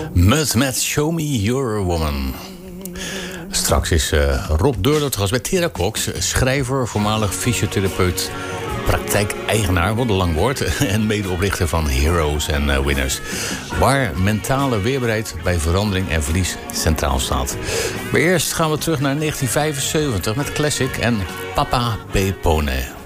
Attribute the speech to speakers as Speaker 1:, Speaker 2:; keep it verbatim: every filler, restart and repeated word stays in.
Speaker 1: Mud met Show Me Your Woman. Straks is uh, Rob Deurler te gast bij Tera Cox, schrijver, voormalig fysiotherapeut, praktijk-eigenaar, wat een lang woord, en medeoprichter van Heroes and uh, Winners, waar mentale weerbaarheid bij verandering en verlies centraal staat. Maar eerst gaan we terug naar negentien vijfenzeventig met Classic en Papa Pepone.